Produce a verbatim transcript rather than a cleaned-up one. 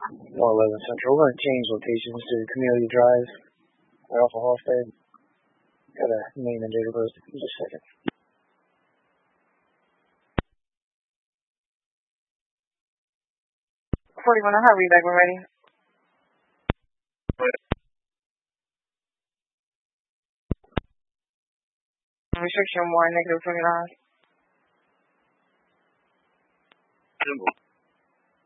one eleven Central. We're going to change locations to Camellia Drive, right off of Halstead. Got a name and date of birth. Just a second. forty-one, I'll have you back when ready. Restriction one, negative twenty-nine. Symbol.